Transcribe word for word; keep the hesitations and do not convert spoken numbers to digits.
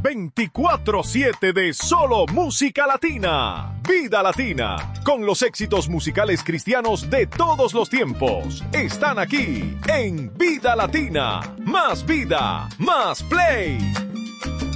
veinticuatro siete de solo música latina. Vida Latina, con los éxitos musicales cristianos de todos los tiempos. Están aquí en Vida Latina. Más vida, más play.